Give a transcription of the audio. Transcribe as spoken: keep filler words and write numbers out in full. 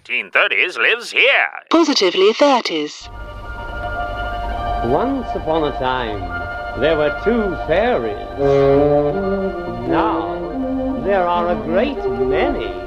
nineteen thirties lives here. Positively thirties. Once upon a time, there were two fairies. Now, there are a great many.